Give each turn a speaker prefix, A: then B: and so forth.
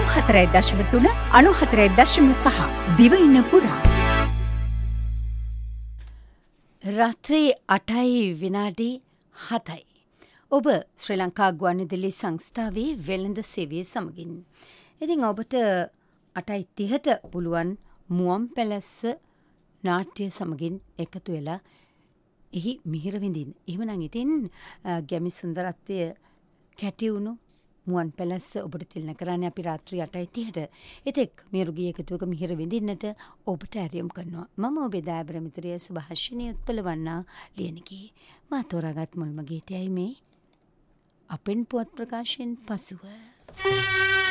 A: 94.3 94.5 දිවයින පුරා. රාත්‍රී 8:07. ඔබ ශ්‍රී ලංකා ගුවන්විදුලි සංස්ථාවේ වෙළඳ සේවය සමගින්. ඉතින් ඔබට 8:30ට පුළුවන් මුවන් පැලැස්ස නාට්‍ය සමගින් එකතු වෙලා එහි මිහිර විඳින්න. එහෙමනම් ඉතින් ගැමි සුන්දරත්වය කැටිවුණු මුවන් පැලැස්ස ඔබට තිලන කරන්නේ අපි රාත්‍රී 8:30ට. එතෙක් මේ රුගී එකතුවක මිහිර විඳින්නට ඔබට ඇරයුම් කරනවා. මම ඔබේ දයාබර මිතුරිය සුභාෂිනී උත්පලවන්නා ලියනකී. මා තෝරාගත් මුල්ම ගීතයයි මේ අපෙන් පුවත් ප්‍රකාශයෙන් පසුව.